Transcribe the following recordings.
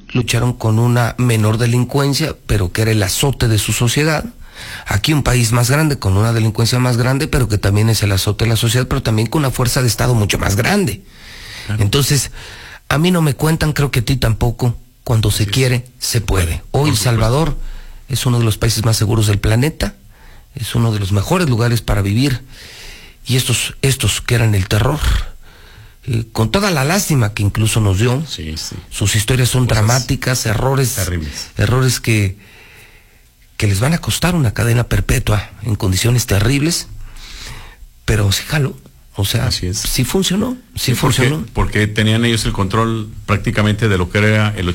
lucharon con una menor delincuencia, pero que era el azote de su sociedad. Aquí un país más grande, con una delincuencia más grande, pero que también es el azote de la sociedad, pero también con una fuerza de Estado mucho más grande. Claro. Entonces, a mí no me cuentan, creo que a ti tampoco, cuando se quiere, se puede. Hoy El Salvador es uno de los países más seguros del planeta, es uno de los mejores lugares para vivir, y estos que eran el terror, con toda la lástima que incluso nos dio, sus historias son dramáticas, errores que les van a costar una cadena perpetua en condiciones terribles, pero sí jaló, o sea, sí funcionó, funcionó. Porque tenían ellos el control prácticamente de lo que era el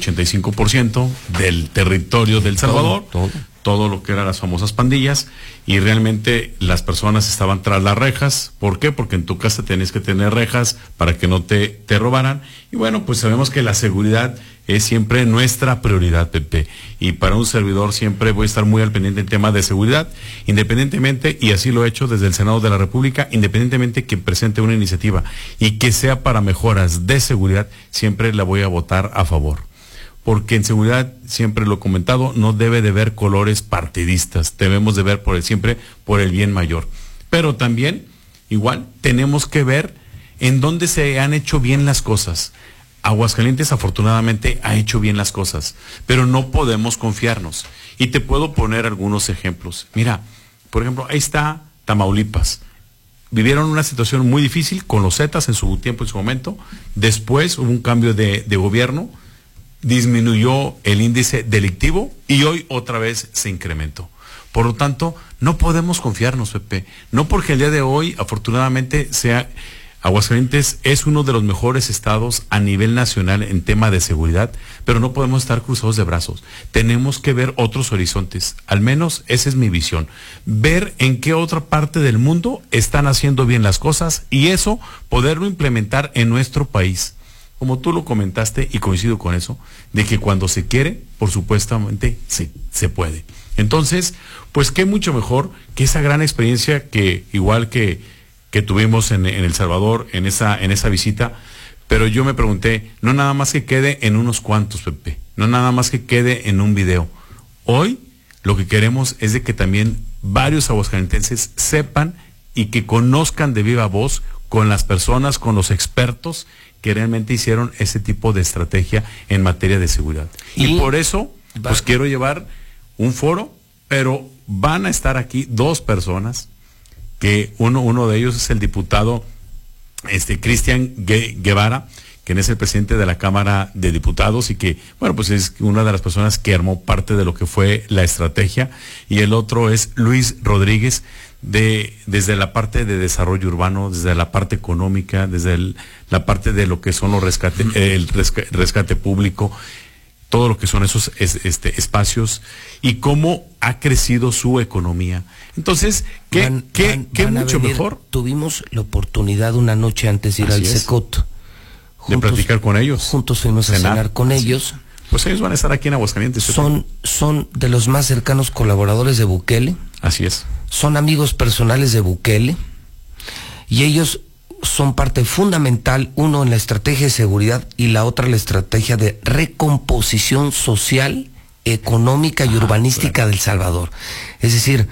85% del territorio del Salvador, todo lo que eran las famosas pandillas, y realmente las personas estaban tras las rejas. ¿Por qué? Porque en tu casa tenías que tener rejas para que no te robaran, y bueno, pues sabemos que la seguridad es siempre nuestra prioridad, Pepe, y para un servidor siempre voy a estar muy al pendiente del tema de seguridad, independientemente, y así lo he hecho desde el Senado de la República, independientemente que presente una iniciativa y que sea para mejoras de seguridad, siempre la voy a votar a favor. Porque en seguridad, siempre lo he comentado, no debe de haber colores partidistas, debemos de ver siempre por el bien mayor. Pero también, igual, tenemos que ver en dónde se han hecho bien las cosas. Aguascalientes afortunadamente ha hecho bien las cosas, pero no podemos confiarnos. Y te puedo poner algunos ejemplos. Mira, por ejemplo, ahí está Tamaulipas. Vivieron una situación muy difícil con los Zetas en su tiempo, en su momento. Después hubo un cambio de gobierno, disminuyó el índice delictivo y hoy otra vez se incrementó. Por lo tanto, no podemos confiarnos, Pepe. No porque el día de hoy, afortunadamente, Aguascalientes es uno de los mejores estados a nivel nacional en tema de seguridad, pero no podemos estar cruzados de brazos. Tenemos que ver otros horizontes. Al menos esa es mi visión. Ver en qué otra parte del mundo están haciendo bien las cosas y eso poderlo implementar en nuestro país. Como tú lo comentaste y coincido con eso, de que cuando se quiere, por supuestamente se puede. Entonces, pues qué mucho mejor que esa gran experiencia que igual que tuvimos en El Salvador, en esa visita, pero yo me pregunté, no nada más que quede en unos cuantos, Pepe, no nada más que quede en un video. Hoy lo que queremos es de que también varios aguascalentenses sepan y que conozcan de viva voz con las personas, con los expertos que realmente hicieron ese tipo de estrategia en materia de seguridad. Y por eso, pues quiero llevar un foro, pero van a estar aquí dos personas, que uno de ellos es el diputado Cristian Guevara, quien es el presidente de la Cámara de Diputados y que, bueno, pues es una de las personas que armó parte de lo que fue la estrategia, y el otro es Luis Rodríguez, desde la parte de desarrollo urbano, desde la parte económica, desde la parte de lo que son los el rescate público, todo lo que son esos espacios y cómo ha crecido su economía. Entonces, ¿qué mucho mejor? Tuvimos la oportunidad una noche antes de ir al Secot. De platicar con ellos. Juntos fuimos a cenar con ellos. Pues ellos van a estar aquí en Aguascalientes. Son de los más cercanos colaboradores de Bukele. Así es. Son amigos personales de Bukele. Y ellos son parte fundamental, uno en la estrategia de seguridad y la otra la estrategia de recomposición social, económica y urbanística del Salvador. Es decir,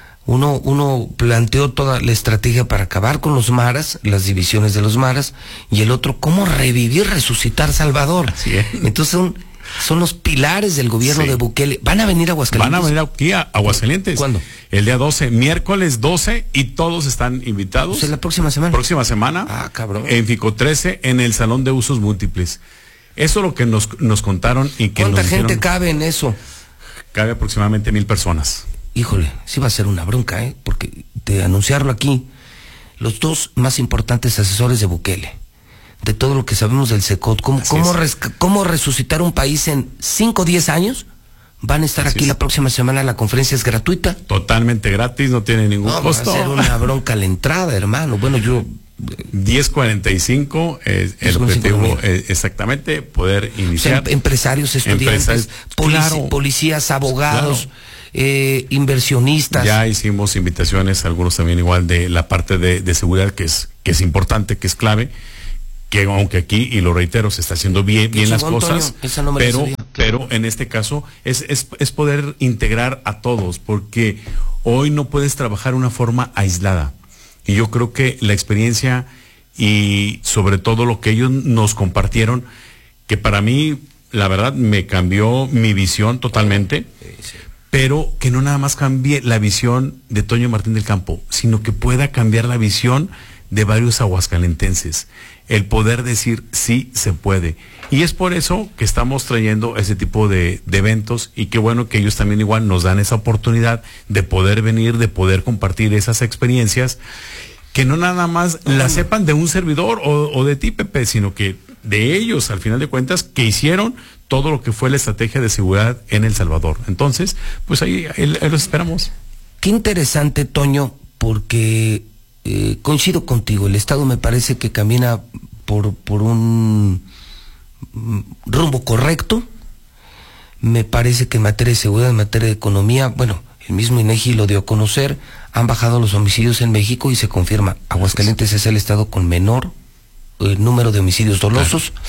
uno planteó toda la estrategia para acabar con los maras, las divisiones de los maras, y el otro, cómo revivir, resucitar Salvador. Así es. Entonces son los pilares del gobierno de Bukele. ¿Van a venir a Aguascalientes? Van a venir aquí a Aguascalientes. ¿Cuándo? El día 12, miércoles 12, y todos están invitados. O sea, la próxima semana. Próxima semana. Ah, cabrón. En Fico 13, en el Salón de Usos Múltiples. Eso es lo que nos contaron y que ¿cuánta nos gente dijeron, cabe en eso? Cabe aproximadamente 1,000 personas. Híjole, sí va a ser una bronca, porque de anunciarlo aquí, los dos más importantes asesores de Bukele, de todo lo que sabemos del Secot, cómo resucitar un país en 5 o 10 años, van a estar aquí la próxima semana. La conferencia es gratuita. Totalmente gratis, no tiene ningún costo. Va a ser una bronca la entrada, hermano. Bueno, yo... 10:45 el objetivo, exactamente, poder iniciar. O sea, empresarios, estudiantes, policías, abogados, inversionistas. Ya hicimos invitaciones, algunos también igual de la parte de seguridad, que es importante, que es clave, que aunque aquí, y lo reitero, se está haciendo bien las cosas, Antonio, esa no me la sabía. Pero en este caso es poder integrar a todos, porque hoy no puedes trabajar de una forma aislada. Y yo creo que la experiencia y sobre todo lo que ellos nos compartieron, que para mí, la verdad, me cambió mi visión totalmente, pero que no nada más cambie la visión de Toño Martín del Campo, sino que pueda cambiar la visión de varios aguascalentenses. El poder decir sí se puede. Y es por eso que estamos trayendo ese tipo de eventos, y qué bueno que ellos también igual nos dan esa oportunidad de poder venir, de poder compartir esas experiencias, que no nada más las sepan de un servidor o de ti, Pepe, sino que de ellos, al final de cuentas, que hicieron todo lo que fue la estrategia de seguridad en El Salvador. Entonces, pues ahí los esperamos. Qué interesante, Toño, porque coincido contigo, el Estado me parece que camina por un rumbo correcto. Me parece que en materia de seguridad, en materia de economía, bueno, el mismo INEGI lo dio a conocer, han bajado los homicidios en México y se confirma, Aguascalientes es el estado con menor número de homicidios dolosos. Claro.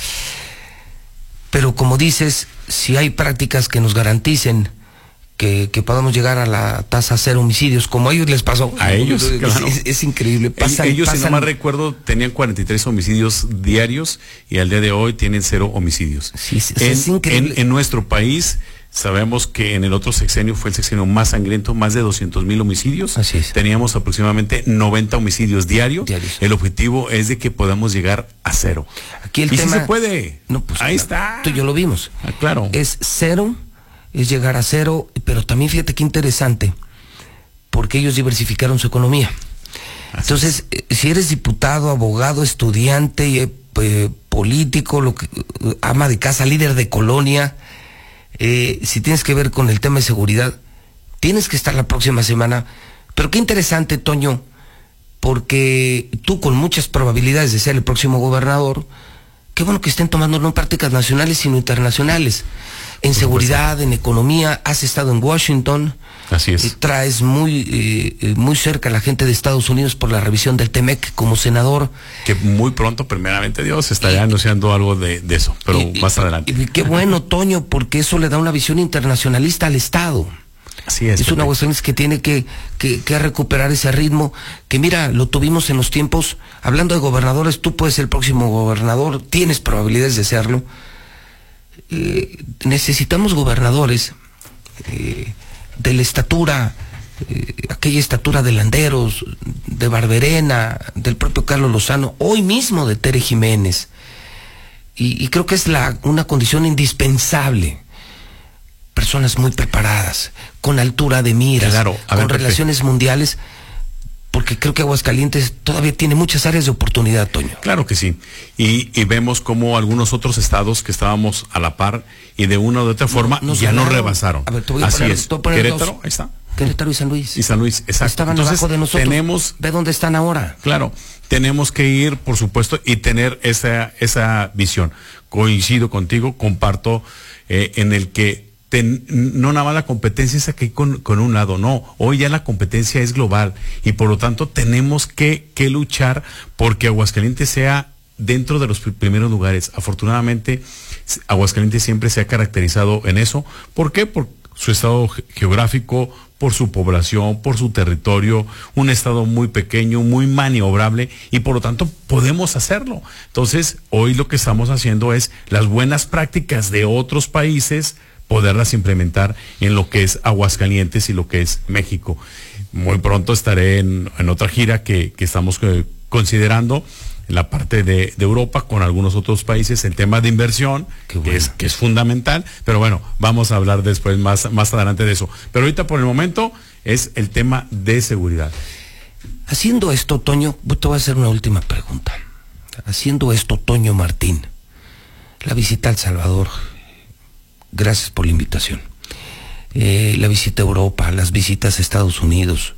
Pero como dices, si hay prácticas que nos garanticen que podamos llegar a la tasa cero homicidios, como a ellos les pasó. A ellos, claro. Es increíble. Ellos, si no mal recuerdo, tenían 43 homicidios diarios y al día de hoy tienen 0 homicidios. Sí, es increíble. En nuestro país, sabemos que en el otro sexenio fue el sexenio más sangriento, más de 200,000 homicidios. Así es. Teníamos aproximadamente 90 homicidios diarios. El objetivo es de que podamos llegar a 0. Aquí el y tema, si se puede. No, pues, ahí está. Tú y yo lo vimos. Claro. Es 0, es llegar a 0, pero también fíjate qué interesante, porque ellos diversificaron su economía. Entonces, si eres diputado, abogado, estudiante, político, ama de casa, líder de colonia, si tienes que ver con el tema de seguridad, tienes que estar la próxima semana. Pero qué interesante, Toño, porque tú con muchas probabilidades de ser el próximo gobernador, qué bueno que estén tomando no prácticas nacionales sino internacionales. En seguridad, en economía, has estado en Washington. Así es. Traes muy cerca a la gente de Estados Unidos por la revisión del TEMEC como senador. Que muy pronto, primeramente Dios, estará anunciando algo de eso, pero más adelante. Y qué bueno, Toño, porque eso le da una visión internacionalista al Estado. Así es. Es una cuestión que tiene que recuperar ese ritmo, que mira, lo tuvimos en los tiempos, hablando de gobernadores, tú puedes ser el próximo gobernador, tienes probabilidades de serlo. Necesitamos gobernadores de la estatura, aquella estatura de Landeros, de Barberena, del propio Carlos Lozano, hoy mismo de Tere Jiménez, y creo que es una condición indispensable. Personas muy preparadas, con altura de miras, claro, con relaciones mundiales, porque creo que Aguascalientes todavía tiene muchas áreas de oportunidad, Toño. Claro que sí, y vemos como algunos otros estados que estábamos a la par y de una u otra forma ya nos rebasaron. A ver, te voy a poner, es. Querétaro, ahí está. Querétaro y San Luis. Y San Luis, exacto. Estaban entonces, abajo de nosotros. Ve dónde están ahora. Claro, tenemos que ir, por supuesto, y tener esa visión. Coincido contigo, comparto en el que no nada más la competencia es aquí con un lado, no, hoy ya la competencia es global y por lo tanto tenemos que luchar porque Aguascalientes sea dentro de los primeros lugares. Afortunadamente Aguascalientes siempre se ha caracterizado en eso. ¿Por qué? Por su estado geográfico, por su población, por su territorio, un estado muy pequeño, muy maniobrable y por lo tanto podemos hacerlo. Entonces hoy lo que estamos haciendo es las buenas prácticas de otros países, poderlas implementar en lo que es Aguascalientes y lo que es México. Muy pronto estaré en otra gira que estamos considerando en la parte de Europa con algunos otros países, el tema de inversión, bueno, que es fundamental, pero bueno, vamos a hablar después más adelante de eso. Pero ahorita por el momento es el tema de seguridad. Haciendo esto, Toño, te voy a hacer una última pregunta. Haciendo esto, Toño Martín, la visita a El Salvador, gracias por la invitación. La visita a Europa, las visitas a Estados Unidos,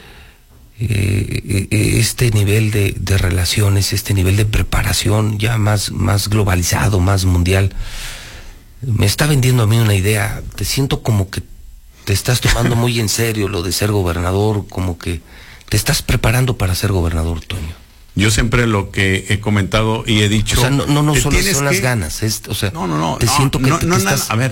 este nivel de relaciones, este nivel de preparación ya más globalizado, más mundial, me está vendiendo a mí una idea. Te siento como que te estás tomando muy en serio lo de ser gobernador, como que te estás preparando para ser gobernador, Toño. Yo siempre lo que he comentado y he dicho... O sea, no solo son las ganas, te siento que te estás... A ver,